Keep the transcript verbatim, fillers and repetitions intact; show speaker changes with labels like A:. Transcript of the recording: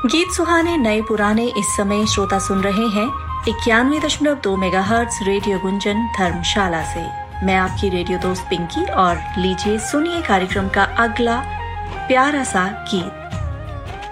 A: गीत सुहाने नए पुराने इस समय श्रोता सुन रहे हैं इक्यानवे दशमलव दो मेगाहर्ट्ज रेडियो गुंजन धर्मशाला से। मैं आपकी रेडियो दोस्त पिंकी और लीजिए सुनिए कार्यक्रम का अगला प्यारा सा गीत।